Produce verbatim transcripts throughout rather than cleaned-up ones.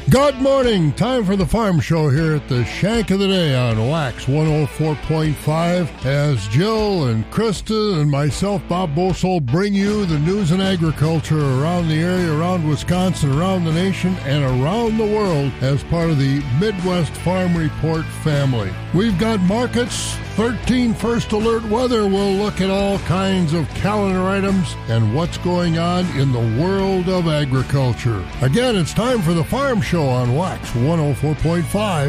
Good morning. Time for the Farm Show here at the Shank of the Day on Wax one oh four point five. As Jill and Krista and myself, Bob Bosol, bring you the news and agriculture around the area, around Wisconsin, around the nation, and around the world as part of the Midwest Farm Report family. We've got markets, thirteen First Alert weather. We'll look at all kinds of calendar items and what's going on in the world of agriculture. Again, it's time for the Farm Show on Wax one oh four point five.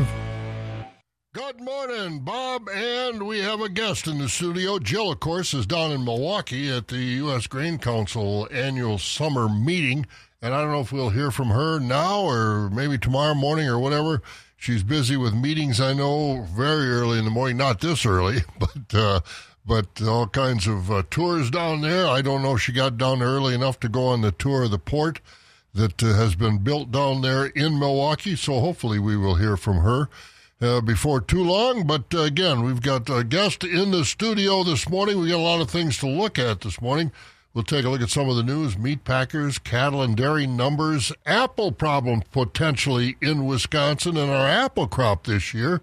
Good morning, Bob, and we have a guest in the studio. Jill, of course, is down in Milwaukee at the U S Grain Council annual summer meeting, and I don't know if we'll hear from her now or maybe tomorrow morning or whatever. She's busy with meetings, I know, very early in the morning. Not this early, but uh, but all kinds of uh, tours down there. I don't know if she got down early enough to go on the tour of the port that uh, has been built down there in Milwaukee, so hopefully we will hear from her uh, before too long. But uh, again, we've got a guest in the studio this morning. We got a lot of things to look at this morning. We'll take a look at some of the news, meat packers, cattle and dairy numbers, apple problem potentially in Wisconsin, and our apple crop this year.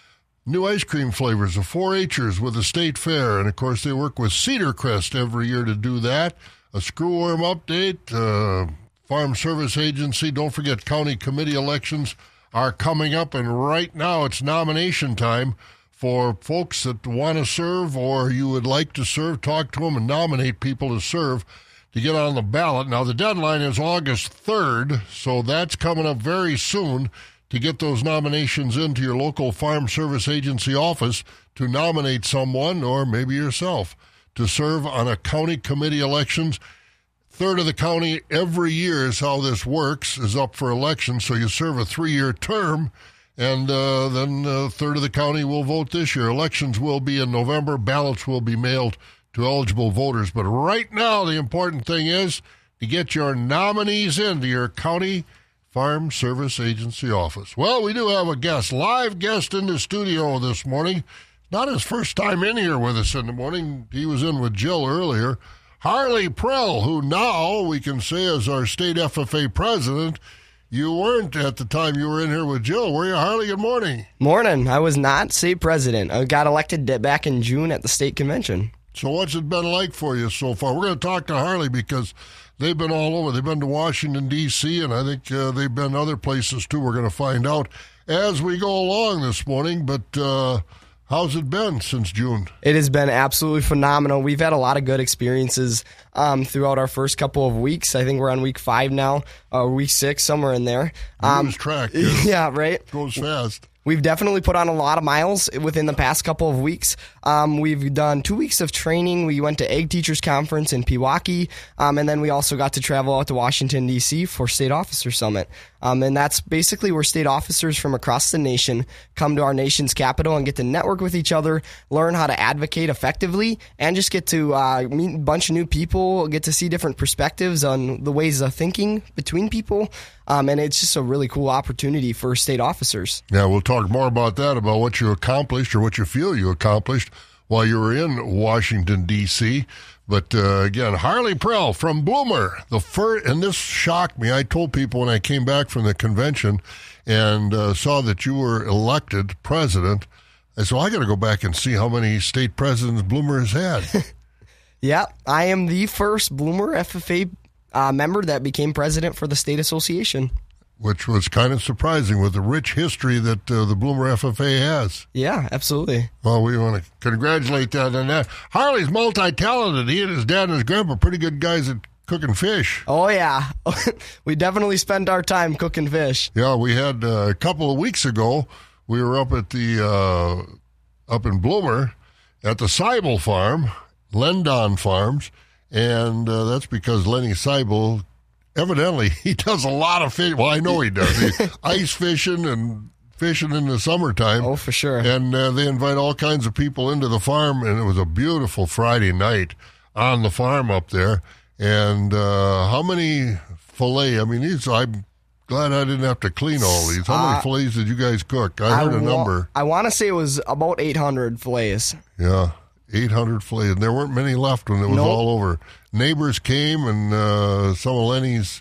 New ice cream flavors, the four H'ers with the state fair, and of course they work with Cedar Crest every year to do that. A screwworm update, uh, Farm Service Agency. Don't forget county committee elections are coming up, and right now it's nomination time for folks that want to serve or you would like to serve. Talk to them and nominate people to serve to get on the ballot. Now, the deadline is August third, so that's coming up very soon to get those nominations into your local Farm Service Agency office to nominate someone or maybe yourself to serve on a county committee elections. Third of the county every year is how this works, is up for election. So you serve a three-year term, and uh, then a third of the county will vote this year. Elections will be in November. Ballots will be mailed to eligible voters. But right now, the important thing is to get your nominees into your county Farm Service Agency office. Well, we do have a guest, live guest in the studio this morning. Not his first time in here with us in the morning. He was in with Jill earlier. Harley Prell, who now we can say is our state F F A president. You weren't at the time you were in here with Jill, were you, Harley? Good morning. Morning. I was not state president. I got elected back in June at the state convention. So what's it been like for you so far? We're going to talk to Harley because they've been all over. They've been to Washington, D C, and I think uh, they've been other places, too. We're going to find out as we go along this morning, but uh, how's it been since June? It has been absolutely phenomenal. We've had a lot of good experiences um, throughout our first couple of weeks. I think we're on week five now, or week six, somewhere in there. Um, lose track. Yeah. yeah, right? It goes fast. We've definitely put on a lot of miles within the past couple of weeks. Um, we've done two weeks of training. We went to Ag Teachers Conference in Pewaukee, um, and then we also got to travel out to Washington, D C for State Officer Summit. Um, and that's basically where state officers from across the nation come to our nation's capital and get to network with each other, learn how to advocate effectively, and just get to uh, meet a bunch of new people, get to see different perspectives on the ways of thinking between people. Um, and it's just a really cool opportunity for state officers. Yeah, we'll talk more about that, about what you accomplished or what you feel you accomplished while you were in Washington, D C But uh, again, Harley Prell from Bloomer, the first, and this shocked me. I told people when I came back from the convention and uh, saw that you were elected president, I said, well, I got to go back and see how many state presidents Bloomer has had. Yeah, I am the first Bloomer F F A uh, member that became president for the state association. Which was kind of surprising with the rich history that uh, the Bloomer F F A has. Yeah, absolutely. Well, we want to congratulate that on that. Harley's multi-talented. He and his dad and his grandpa are pretty good guys at cooking fish. Oh, yeah. We definitely spend our time cooking fish. Yeah, we had uh, a couple of weeks ago, we were up at the, uh, up in Bloomer at the Seibel farm, Lendon Farms, and uh, that's because Lenny Seibel, evidently, he does a lot of fish. Well, I know he does. He, ice fishing and fishing in the summertime. Oh, for sure. And uh, they invite all kinds of people into the farm, and it was a beautiful Friday night on the farm up there. And uh, how many filet? I mean, these, I'm glad I didn't have to clean all these. How many uh, fillets did you guys cook? I heard I wa- a number. I want to say it was about eight hundred fillets. Yeah, eight hundred fillets. And there weren't many left when it was nope. all over. Neighbors came, and uh, some of Lenny's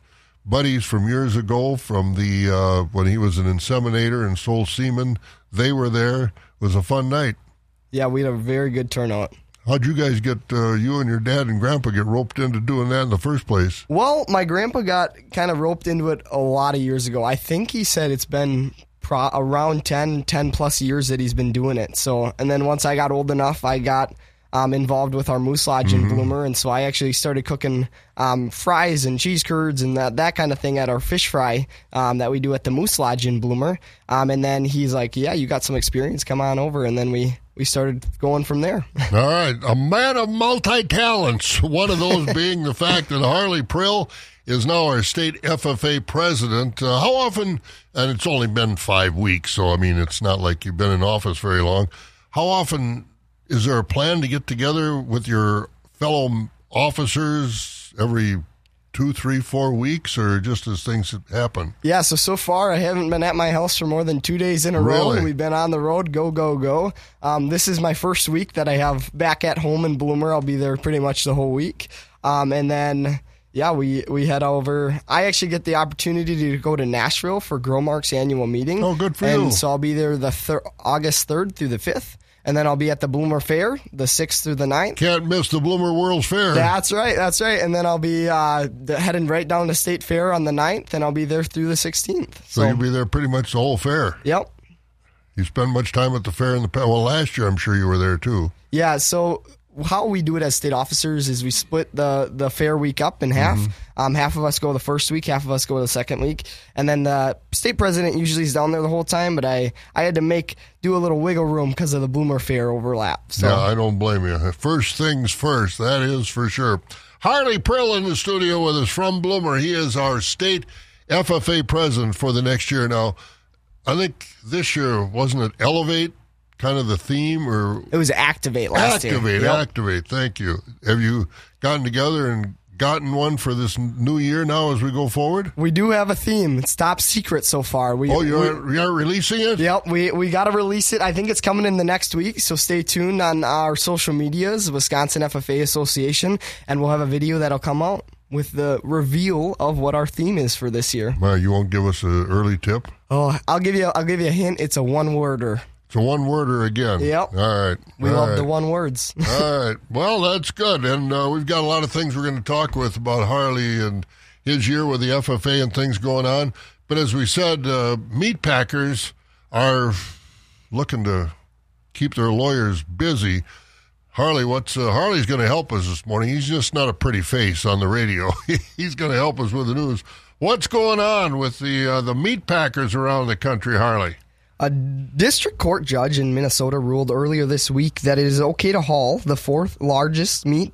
buddies from years ago from the uh, when he was an inseminator and sold semen. They were there. It was a fun night. Yeah, we had a very good turnout. How'd you guys get, uh, you and your dad and grandpa get roped into doing that in the first place? Well, my grandpa got kind of roped into it a lot of years ago. I think he said it's been pro- around ten, ten plus years that he's been doing it. So, and then once I got old enough, I got um, involved with our Moose Lodge in Bloomer, and so I actually started cooking um, fries and cheese curds and that, that kind of thing at our fish fry um, that we do at the Moose Lodge in Bloomer. Um, and then he's like, yeah, you got some experience, come on over. And then we, we started going from there. All right, a man of multi-talents, one of those being the fact that Harley Prill is now our state F F A president. Uh, how often, and it's only been five weeks, so I mean, it's not like you've been in office very long. How often is there a plan to get together with your fellow officers every two, three, four weeks, or just as things happen? Yeah, so, so far I haven't been at my house for more than two days in a Really? row. We've been on the road, go, go, go. Um, this is my first week that I have back at home in Bloomer. I'll be there pretty much the whole week. Um, and then, yeah, we, we head over. I actually get the opportunity to go to Nashville for Growmark's annual meeting. Oh, good for and you. So I'll be there the thir- August third through the fifth. And then I'll be at the Bloomer Fair, the sixth through the ninth. Can't miss the Bloomer World's Fair. That's right, that's right. And then I'll be uh, the, heading right down to State Fair on the ninth, and I'll be there through the sixteenth. So, you'll be there pretty much the whole fair. Yep. You spend much time at the fair in the past. Well, last year I'm sure you were there too. Yeah, so how we do it as state officers is we split the, the fair week up in half. Mm-hmm. Um, half of us go the first week, half of us go the second week. And then the state president usually is down there the whole time, but I, I had to make do a little wiggle room because of the Bloomer Fair overlap. So. Yeah, I don't blame you. First things first, that is for sure. Harley Prill in the studio with us from Bloomer. He is our state F F A president for the next year. Now, I think this year, wasn't it Elevate? Kind of the theme, or It was Activate last year. Activate, Yep. Activate. Thank you. Have you gotten together and gotten one for this new year now as we go forward? We do have a theme. It's top secret so far. We, Oh, you we, aren't, you aren't releasing it? Yep, we we got to release it. I think it's coming in the next week, so stay tuned on our social medias, Wisconsin F F A Association, and we'll have a video that'll come out with the reveal of what our theme is for this year. Well, you won't give us an early tip? Oh, I'll give you I'll give you a hint. It's a one-worder. It's a one-worder again. Yep. All right. We All love right. the one words. All right. Well, that's good. And uh, we've got a lot of things we're going to talk with about Harley and his year with the F F A and things going on. But as we said, uh, meat packers are looking to keep their lawyers busy. Harley, what's uh, Harley's going to help us this morning. He's just not a pretty face on the radio. He's going to help us with the news. What's going on with the uh, the meat packers around the country, Harley? A district court judge in Minnesota ruled earlier this week that it is okay to haul the fourth largest meat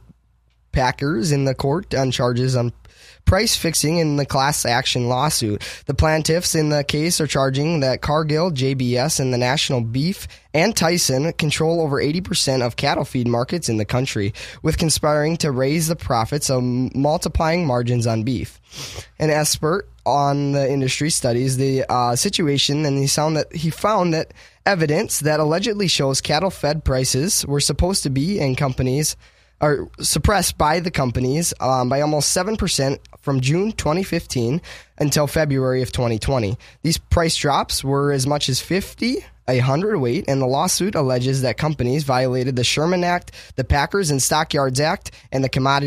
packers in the court on charges on price fixing in the class action lawsuit. The plaintiffs in the case are charging that Cargill, J B S, and the National Beef and Tyson control over eighty percent of cattle feed markets in the country, with conspiring to raise the profits of multiplying margins on beef. An expert on the industry studies the uh, situation, and he found that he found that evidence that allegedly shows cattle fed prices were supposed to be in companies are suppressed by the companies um, by almost seven percent from June twenty fifteen until February of twenty twenty. These price drops were as much as fifty, a hundredweight, and the lawsuit alleges that companies violated the Sherman Act, the Packers and Stockyards Act, and the Commodity